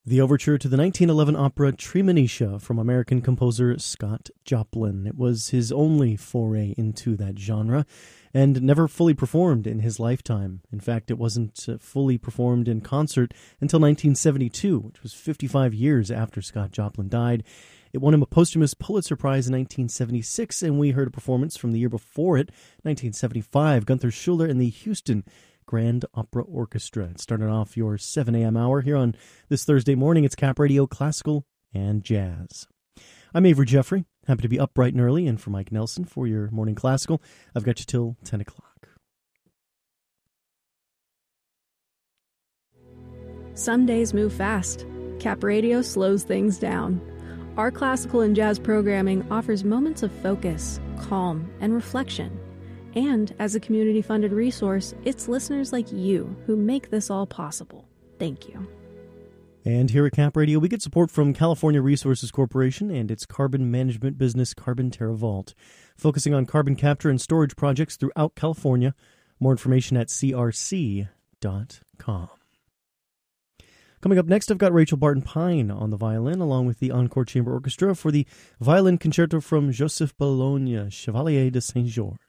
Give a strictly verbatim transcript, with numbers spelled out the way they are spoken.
The overture to the nineteen eleven opera Treemonisha from American composer Scott Joplin. It was his only foray into that genre and never fully performed in his lifetime. In fact, it wasn't uh, fully performed in concert until nineteen seventy-two, which was fifty-five years after Scott Joplin died. It won him a posthumous Pulitzer Prize in nineteen seventy-six, and we heard a performance from the year before it, nineteen seventy-five, Gunther Schuller and the Houston Grand Opera Orchestra. It started off your seven a.m. hour here on this Thursday morning. It's Cap Radio Classical and Jazz. I'm Avery Jeffrey. Happy to be up bright and early, and for Mike Nelson for your morning classical, I've got you till ten o'clock. Some days move fast. Cap Radio slows things down. Our classical and jazz programming offers moments of focus, calm, and reflection. And as a community-funded resource, it's listeners like you who make this all possible. Thank you. And here at Cap Radio, we get support from California Resources Corporation and its carbon management business, Carbon TerraVault, focusing on carbon capture and storage projects throughout California. More information at c r c dot com. Coming up next, I've got Rachel Barton Pine on the violin, along with the Encore Chamber Orchestra for the violin concerto from Joseph Bologna, Chevalier de Saint-Georges.